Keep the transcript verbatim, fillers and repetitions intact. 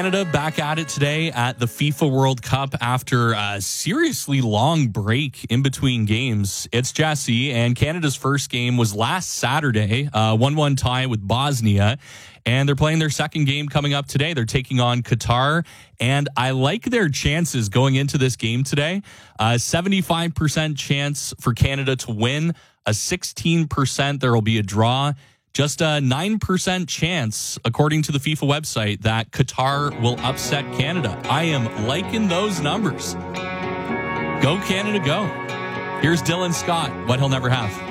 Canada back at it today at the FIFA World Cup after a seriously long break in between games. It's Jesse, and Canada's first game was last Saturday, a one one tie with Bosnia, and they're playing their second game coming up today. They're taking on Qatar, and I like their chances going into this game today. A seventy-five percent chance for Canada to win, a sixteen percent there will be a draw. Just a nine percent chance, according to the FIFA website, that Qatar will upset Canada. I am liking those numbers. Go Canada, go. Here's Dylan Scott, what he'll never have.